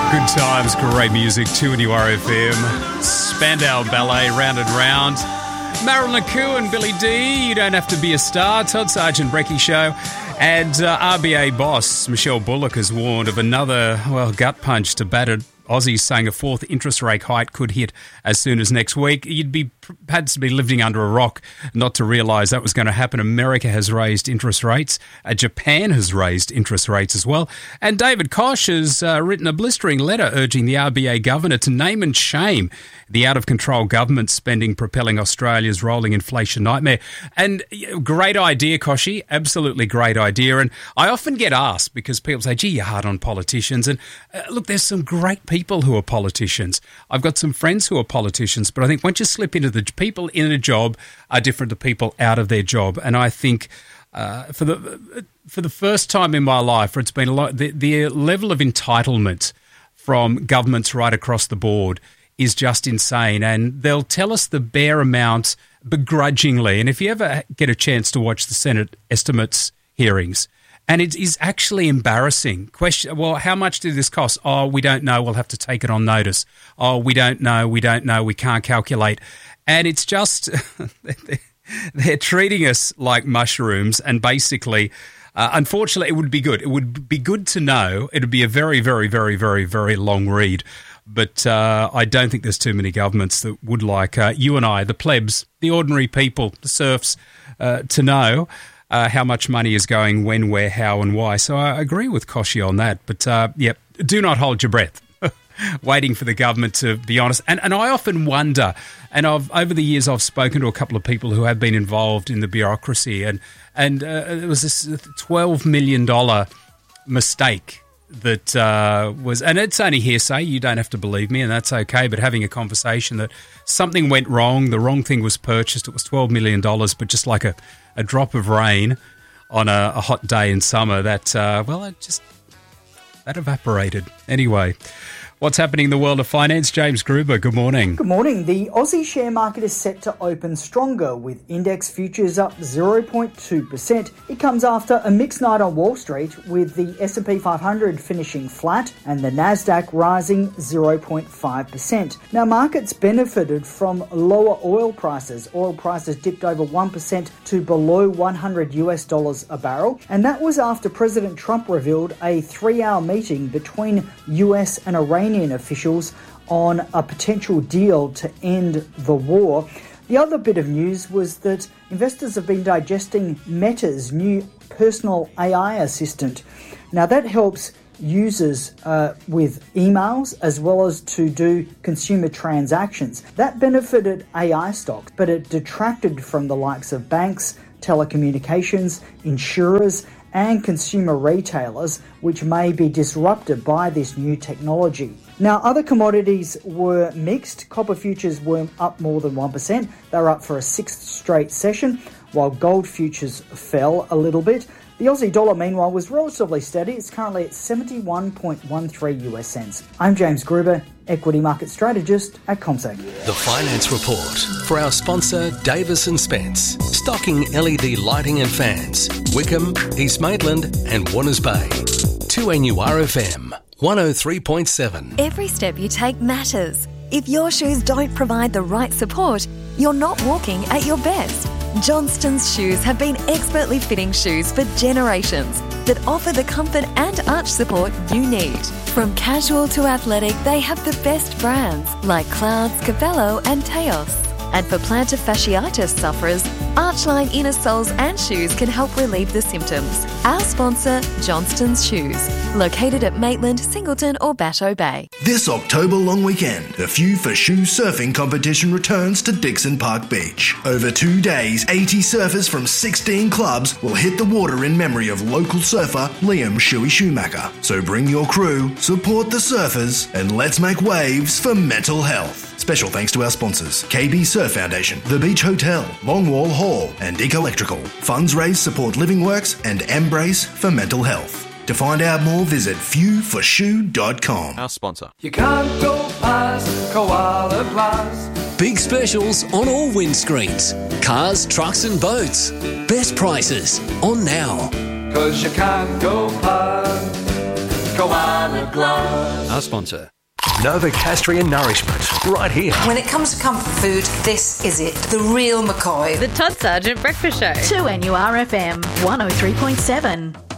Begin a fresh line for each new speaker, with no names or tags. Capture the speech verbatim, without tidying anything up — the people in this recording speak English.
Good times, great music, two N U R F M. Spandau Ballet, Round and Round. Marilyn McCoo and Billy D, You Don't Have to Be a Star. Todd Sargent Brecky Show. And uh, R B A boss Michelle Bullock has warned of another, well, gut punch to battered Aussies, saying a fourth interest rate hike could hit as soon as next week. You'd be had to be living under a rock not to realise that was going to happen. America has raised interest rates. Uh, Japan has raised interest rates as well. And David Koch has uh, written a blistering letter urging the R B A governor to name and shame the out-of-control government spending propelling Australia's rolling inflation nightmare. And great idea, Kochie. Absolutely great idea. And I often get asked, because people say, gee, you're hard on politicians. And uh, look, there's some great people who are politicians. I've got some friends who are politicians, but I think once you slip into the people in a job are different to people out of their job. And I think uh, for the for the first time in my life, it's been a lot, the, the level of entitlement from governments right across the board is just insane. And they'll tell us the bare amount begrudgingly. And if you ever get a chance to watch the Senate estimates hearings, and it is actually embarrassing. Question, well, how much did this cost? Oh, we don't know. We'll have to take it on notice. Oh, we don't know. We don't know. We can't calculate. And it's just, they're treating us like mushrooms. And basically, uh, unfortunately, it would be good. It would be good to know. It would be a very, very, very, very, very long read. But uh, I don't think there's too many governments that would like uh, you and I, the plebs, the ordinary people, the serfs, uh, to know uh, how much money is going when, where, how and why. So I agree with Kochie on that. But, uh, yep, do not hold your breath waiting for the government to be honest. And, and I often wonder, and I've over the years I've spoken to a couple of people who have been involved in the bureaucracy, and, and uh, it was this twelve million dollars mistake that uh, was, and it's only hearsay, you don't have to believe me, and that's okay, but having a conversation that something went wrong, the wrong thing was purchased, it was twelve million dollars, but just like a, a drop of rain on a, a hot day in summer, that, uh, well, it just, that evaporated. Anyway, what's happening in the world of finance? James Gruber, good morning.
Good morning. The Aussie share market is set to open stronger, with index futures up zero point two percent. It comes after a mixed night on Wall Street, with the S and P five hundred finishing flat and the Nasdaq rising zero point five percent. Now, markets benefited from lower oil prices. Oil prices dipped over one percent to below one hundred US dollars a barrel, and that was after President Trump revealed a three-hour meeting between U S and Iran officials on a potential deal to end the war. The other bit of news was that investors have been digesting Meta's new personal A I assistant. Now, that helps users uh, with emails as well as to do consumer transactions. That benefited A I stocks, but it detracted from the likes of banks, telecommunications, insurers, and consumer retailers, which may be disrupted by this new technology. Now, other commodities were mixed. Copper futures were up more than one percent. They were up for a sixth straight session, while gold futures fell a little bit. The Aussie dollar, meanwhile, was relatively steady. It's currently at seventy-one point one three US cents. I'm James Gruber, equity market strategist at CommSec.
The Finance Report for our sponsor, Davis and Spence. Stocking L E D lighting and fans. Wickham, East Maitland and Warners Bay. two N U R F M, one oh three point seven.
Every step you take matters. If your shoes don't provide the right support, you're not walking at your best. Johnston's Shoes have been expertly fitting shoes for generations that offer the comfort and arch support you need. From casual to athletic, they have the best brands like Clouds, Capello and Teos. And for plantar fasciitis sufferers, Archline inner soles and shoes can help relieve the symptoms. Our sponsor, Johnston's Shoes, located at Maitland, Singleton or Batteau Bay.
This October long weekend, the Few for Shoe surfing competition returns to Dixon Park Beach. Over two days, eighty surfers from sixteen clubs will hit the water in memory of local surfer Liam Shuey Schumacher. So bring your crew, support the surfers, and let's make waves for mental health. Special thanks to our sponsors, K B Surf Foundation, The Beach Hotel, Longwall Hall, and Dick Electrical. Funds raised support Living Works and Embrace for mental health. To find out more, visit few for shoe dot com.
Our sponsor.
You can't go past Koala Plus.
Big specials on all windscreens. Cars, trucks and boats. Best prices on now.
Cause you can't go past Koala Glass.
Our sponsor, Novocastrian Nourishment, right here.
When it comes to comfort food, this is it. The real McCoy.
The Todd Sargent Breakfast Show.
two N U R F M one oh three point seven.